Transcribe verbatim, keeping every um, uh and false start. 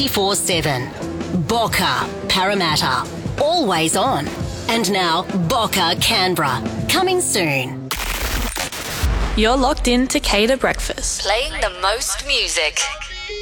twenty-four seven. Boca, Parramatta, always on. And now, Boca, Canberra, coming soon. You're locked in to Cater Breakfast. Playing the most music.